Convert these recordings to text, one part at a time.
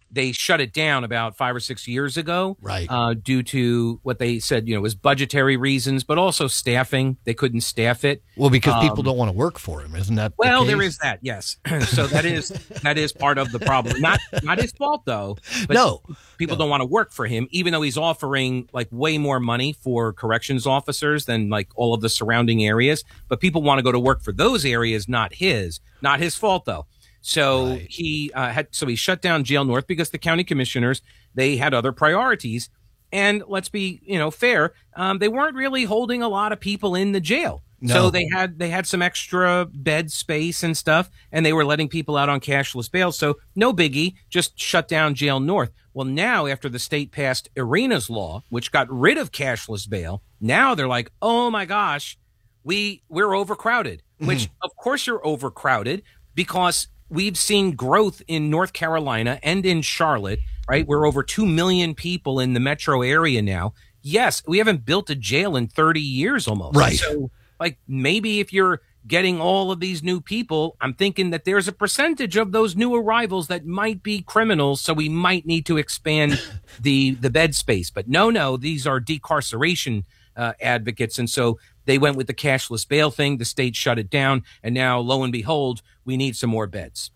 they shut it down about 5 or 6 years ago, right? Due to what they said, was budgetary reasons, but also staffing. They couldn't staff it. Well, because people don't want to work for him, isn't that? Well, the case? there is that, yes. So that is part of the problem. Not his fault though. But no, people don't want to work for him, even though he's offering like way more money for corrections officers than like all of the surrounding areas. But people want to go to work for those areas, not his fault though. So he shut down Jail North because the county commissioners, they had other priorities. And let's be, fair. They weren't really holding a lot of people in the jail. No. So they had some extra bed space and stuff, and they were letting people out on cashless bail. So no biggie, just shut down Jail North. Well, now after the state passed Arena's law, which got rid of cashless bail, now they're like, oh my gosh, we're overcrowded. Which of course you're overcrowded because we've seen growth in North Carolina and in Charlotte, right? We're over 2 million people in the metro area now. Yes, we haven't built a jail in 30 years almost. Right. So, maybe if you're getting all of these new people, I'm thinking that there's a percentage of those new arrivals that might be criminals, so we might need to expand the bed space. But no, these are decarceration advocates, and so they went with the cashless bail thing. The state shut it down, and now, lo and behold, we need some more beds.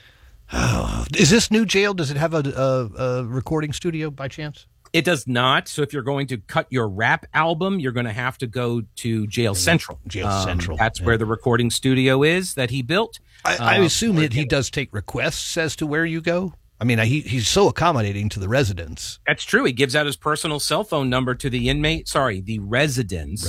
Oh, is this new jail? Does it have a recording studio by chance? It does not. So if you're going to cut your rap album, you're going to have to go to Jail Central. Jail Central. That's where the recording studio is that he built. I assume that he does take requests as to where you go. I mean, he's so accommodating to the residents. That's true. He gives out his personal cell phone number to the the residents.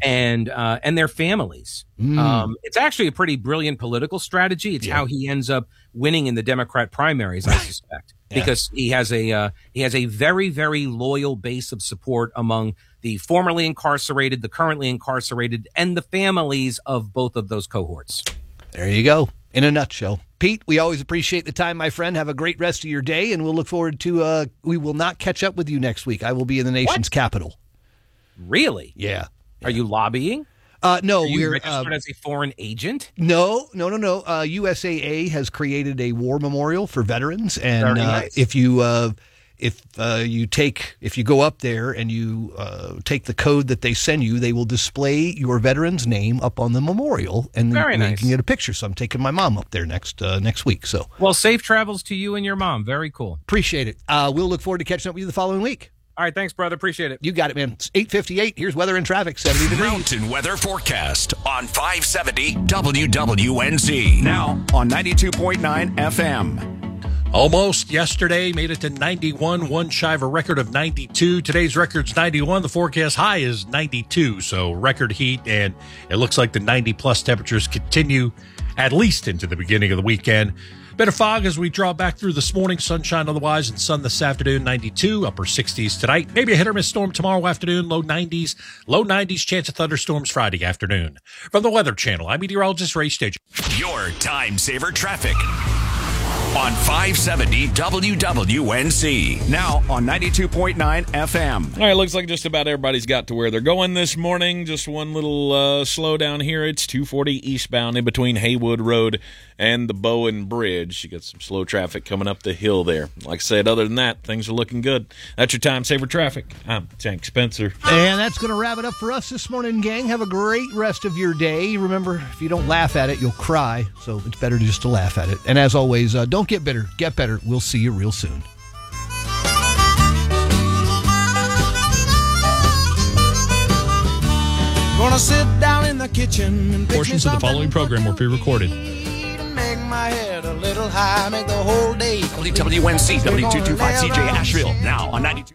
And their families. It's actually a pretty brilliant political strategy. It's how he ends up winning in the Democrat primaries, I suspect, because he has a very, very loyal base of support among the formerly incarcerated, the currently incarcerated, and the families of both of those cohorts. There you go. In a nutshell. Pete, we always appreciate the time, my friend. Have a great rest of your day, and we'll look forward to we will not catch up with you next week. I will be in the nation's capital. Really? Yeah. Are you lobbying? No, we're registered as a foreign agent. No. USAA has created a war memorial for veterans, and nice. If you go up there and you take the code that they send you, they will display your veteran's name up on the memorial, and you can get a picture. So I'm taking my mom up there next week. So well, safe travels to you and your mom. Very cool. Appreciate it. We'll look forward to catching up with you the following week. All right, thanks, brother. Appreciate it. You got it, man. It's 8:58. Here's weather and traffic. 70 degrees. Mountain weather forecast on 570 WWNZ. Now on 92.9 FM. Almost yesterday, made it to 91, one shy of a record of 92. Today's record's 91. The forecast high is 92, so record heat, and it looks like the 90-plus temperatures continue at least into the beginning of the weekend. Bit of fog as we draw back through this morning. Sunshine otherwise, and sun this afternoon. 92, upper 60s tonight. Maybe a hit or miss storm tomorrow afternoon. Low 90s. Low 90s, chance of thunderstorms Friday afternoon. From the Weather Channel, I'm meteorologist Ray Stage. Your time saver traffic on 570 WWNC. Now on 92.9 FM. All right, looks like just about everybody's got to where they're going this morning. Just one little slowdown here. It's 240 eastbound in between Haywood Road and the Bowen Bridge. You got some slow traffic coming up the hill there. Like I said, other than that, things are looking good. That's your time saver traffic. I'm Tank Spencer. And that's going to wrap it up for us this morning, gang. Have a great rest of your day. Remember, if you don't laugh at it, you'll cry. So it's better just to laugh at it. And as always, don't get bitter. Get better. We'll see you real soon. Gonna sit down in the kitchen and portions of the following program were pre-recorded. Make my head a little high, make the whole day. WWNC, W225CJ Asheville, now on 92.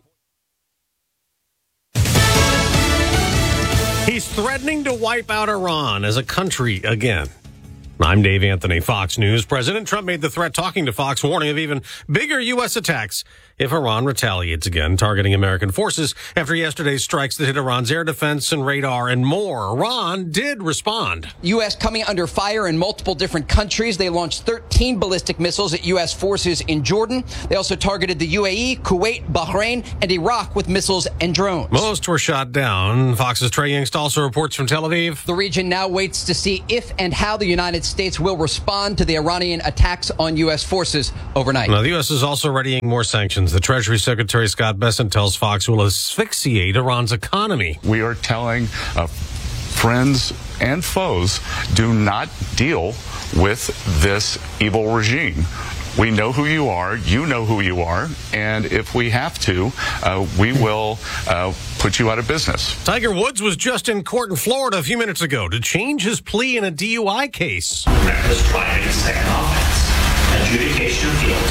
He's threatening to wipe out Iran as a country again. I'm Dave Anthony, Fox News. President Trump made the threat talking to Fox, warning of even bigger U.S. attacks if Iran retaliates again, targeting American forces after yesterday's strikes that hit Iran's air defense and radar and more. Iran did respond. U.S. coming under fire in multiple different countries. They launched 13 ballistic missiles at U.S. forces in Jordan. They also targeted the UAE, Kuwait, Bahrain, and Iraq with missiles and drones. Most were shot down. Fox's Trey Yingst also reports from Tel Aviv. The region now waits to see if and how the United States will respond to the Iranian attacks on U.S. forces overnight. Now, the U.S. is also readying more sanctions. The Treasury Secretary Scott Bessent tells Fox will asphyxiate Iran's economy. We are telling friends and foes, do not deal with this evil regime. We know who you are, you know who you are, and if we have to, we will put you out of business. Tiger Woods was just in court in Florida a few minutes ago to change his plea in a DUI case. Reckless driving, second offense, adjudication of guilt,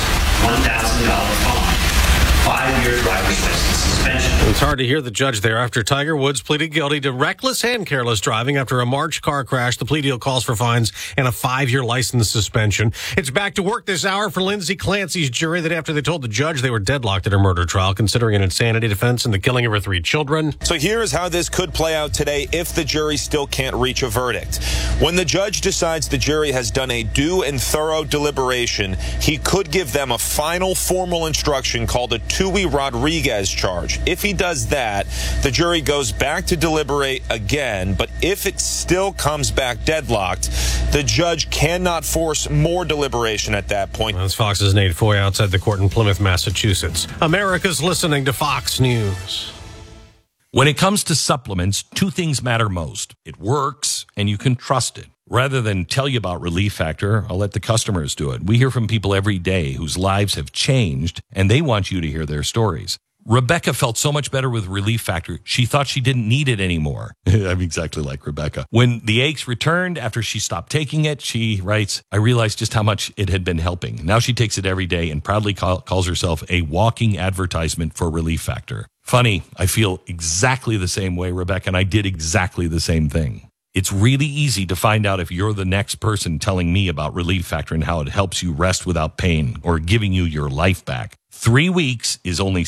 $1,000 fine, 5-year driver's license suspension. It's hard to hear the judge there after Tiger Woods pleaded guilty to reckless and careless driving after a March car crash. The plea deal calls for fines and a 5-year license suspension. It's back to work this hour for Lindsay Clancy's jury that after they told the judge they were deadlocked at her murder trial, considering an insanity defense and the killing of her 3 children. So here's how this could play out today if the jury still can't reach a verdict. When the judge decides the jury has done a due and thorough deliberation, he could give them a final formal instruction called a Tui Rodriguez charge. If he does that, the jury goes back to deliberate again, but if it still comes back deadlocked, the judge cannot force more deliberation at that point. That's Fox's Nate Foy outside the court in Plymouth, Massachusetts. America's listening to Fox News. When it comes to supplements, 2 things matter most. It works, and you can trust it. Rather than tell you about Relief Factor, I'll let the customers do it. We hear from people every day whose lives have changed, and they want you to hear their stories. Rebecca felt so much better with Relief Factor, she thought she didn't need it anymore. I'm exactly like Rebecca. When the aches returned after she stopped taking it, she writes, I realized just how much it had been helping. Now she takes it every day and proudly calls herself a walking advertisement for Relief Factor. Funny, I feel exactly the same way, Rebecca, and I did exactly the same thing. It's really easy to find out if you're the next person telling me about Relief Factor and how it helps you rest without pain or giving you your life back. 3 weeks is only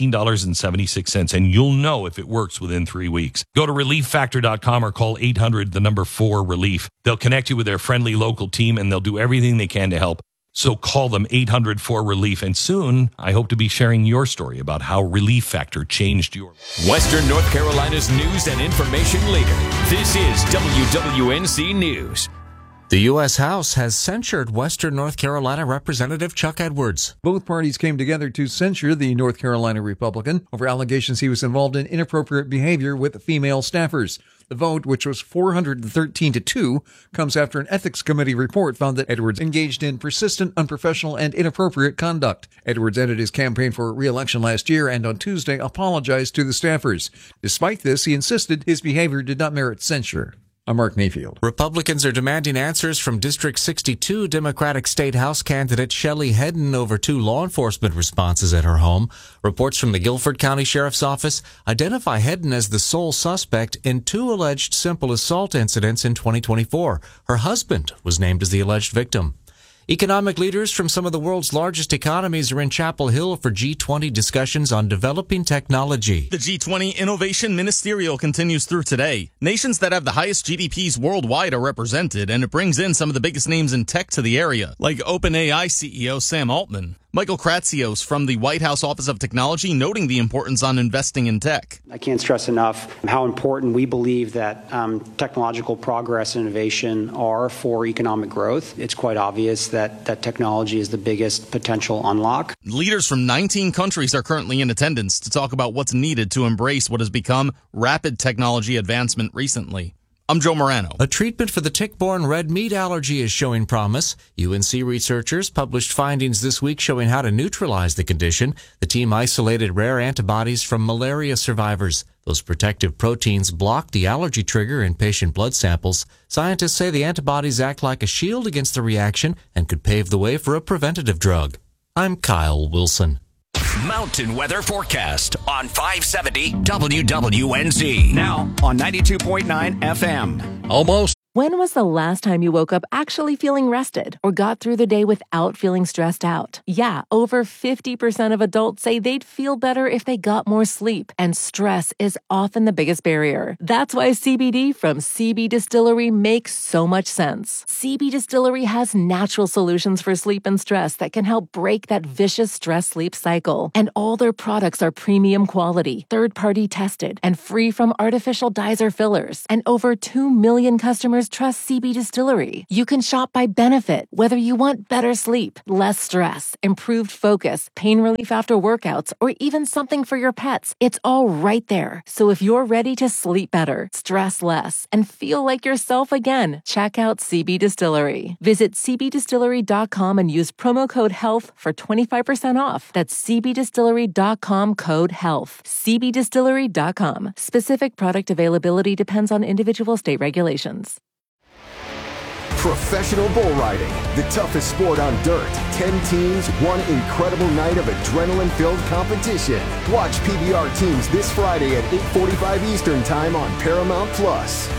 $17.76, and you'll know if it works within 3 weeks. Go to ReliefFactor.com or call 800-4-RELIEF. They'll connect you with their friendly local team, and they'll do everything they can to help. So call them 800-4-RELIEF, and soon I hope to be sharing your story about how Relief Factor changed your life. Western North Carolina's news and information leader. This is WWNC News. The U.S. House has censured Western North Carolina Representative Chuck Edwards. Both parties came together to censure the North Carolina Republican over allegations he was involved in inappropriate behavior with female staffers. The vote, which was 413-2, comes after an ethics committee report found that Edwards engaged in persistent, unprofessional, and inappropriate conduct. Edwards ended his campaign for re-election last year and on Tuesday apologized to the staffers. Despite this, he insisted his behavior did not merit censure. I'm Mark Mayfield. Republicans are demanding answers from District 62 Democratic State House candidate Shelley Hedden over 2 law enforcement responses at her home. Reports from the Guilford County Sheriff's Office identify Hedden as the sole suspect in 2 alleged simple assault incidents in 2024. Her husband was named as the alleged victim. Economic leaders from some of the world's largest economies are in Chapel Hill for G20 discussions on developing technology. The G20 Innovation Ministerial continues through today. Nations that have the highest GDPs worldwide are represented, and it brings in some of the biggest names in tech to the area, like OpenAI CEO Sam Altman. Michael Kratsios from the White House Office of Technology noting the importance on investing in tech. I can't stress enough how important we believe that technological progress and innovation are for economic growth. It's quite obvious that technology is the biggest potential unlock. Leaders from 19 countries are currently in attendance to talk about what's needed to embrace what has become rapid technology advancement recently. I'm Joe Morano. A treatment for the tick-borne red meat allergy is showing promise. UNC researchers published findings this week showing how to neutralize the condition. The team isolated rare antibodies from malaria survivors. Those protective proteins blocked the allergy trigger in patient blood samples. Scientists say the antibodies act like a shield against the reaction and could pave the way for a preventative drug. I'm Kyle Wilson. Mountain weather forecast on 570 WWNZ. Now on 92.9 FM. Almost When was the last time you woke up actually feeling rested or got through the day without feeling stressed out? Yeah, over 50% of adults say they'd feel better if they got more sleep, and stress is often the biggest barrier. That's why CBD from CB Distillery makes so much sense. CB Distillery has natural solutions for sleep and stress that can help break that vicious stress-sleep cycle. And all their products are premium quality, third-party tested, and free from artificial dyes or fillers. And over 2 million customers trust CB Distillery. You can shop by benefit, whether you want better sleep, less stress, improved focus, pain relief after workouts, or even something for your pets. It's all right there. So if you're ready to sleep better, stress less, and feel like yourself again, check out CB Distillery. Visit cbdistillery.com and use promo code HEALTH for 25% off. That's cbdistillery.com, code HEALTH. cbdistillery.com. Specific product availability depends on individual state regulations. Professional bull riding, the toughest sport on dirt. 10 teams, one incredible night of adrenaline-filled competition. Watch PBR teams this Friday at 8:45 Eastern Time on Paramount+.